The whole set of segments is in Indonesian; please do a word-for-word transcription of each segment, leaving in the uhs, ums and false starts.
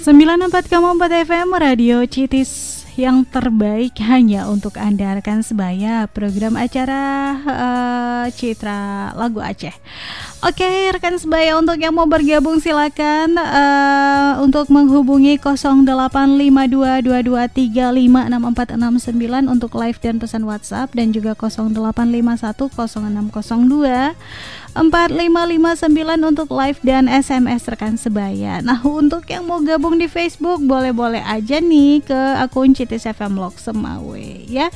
sembilan puluh empat koma empat F M Radio Citis yang terbaik hanya untuk Anda rekan sebaya, program acara uh, Citra Lagu Aceh. Oke rekan sebaya, untuk yang mau bergabung silakan uh, untuk menghubungi nol delapan lima dua dua dua tiga lima enam empat enam sembilan untuk live dan pesan WhatsApp, dan juga nol delapan lima satu nol enam nol dua empat lima lima sembilan untuk live dan S M S rekan sebaya. Nah, untuk yang mau gabung di Facebook boleh-boleh aja nih ke akun Citis F M Lok Semawe ya.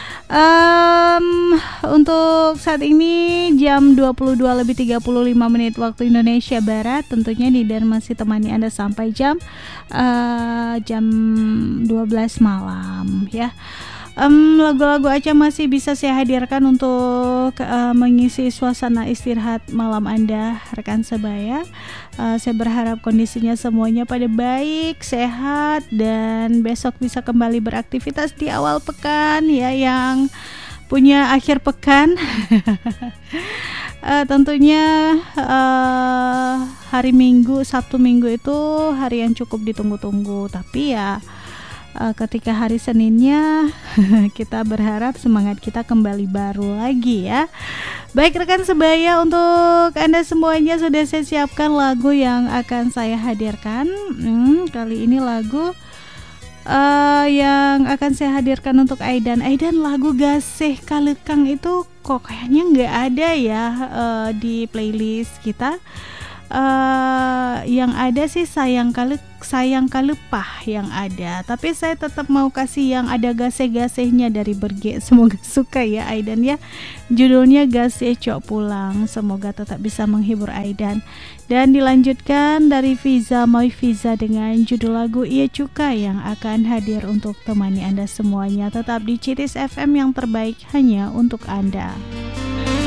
Um, untuk saat ini jam dua puluh dua lebih tiga puluh lima menit waktu Indonesia Barat. Tentunya nih dan masih temani Anda sampai jam uh, jam dua belas malam ya. Um, lagu-lagu Aceh masih bisa saya hadirkan untuk uh, mengisi suasana istirahat malam Anda rekan sebaya. uh, Saya berharap kondisinya semuanya pada baik, sehat, dan besok bisa kembali beraktivitas di awal pekan ya, yang punya akhir pekan. uh, Tentunya uh, hari Minggu, Sabtu Minggu itu hari yang cukup ditunggu-tunggu. Tapi ya Uh, ketika hari Seninnya kita berharap semangat kita kembali baru lagi ya. Baik rekan sebaya, untuk Anda semuanya sudah saya siapkan lagu yang akan saya hadirkan. hmm, Kali ini lagu uh, yang akan saya hadirkan untuk Aidan. Aidan, lagu Gasih Kalekang itu kok kayaknya nggak ada ya uh, di playlist kita. Uh, yang ada sih sayang kali sayang kalepah yang ada, tapi saya tetap mau kasih yang ada gaseh-gasehnya dari Berge. Semoga suka ya Aidan ya. Judulnya Gasih Cok Pulang. Semoga tetap bisa menghibur Aidan. Dan dilanjutkan dari Fiza Moi Fiza dengan judul lagu Iya Cuka yang akan hadir untuk temani Anda semuanya. Tetap di Citis F M yang terbaik hanya untuk Anda.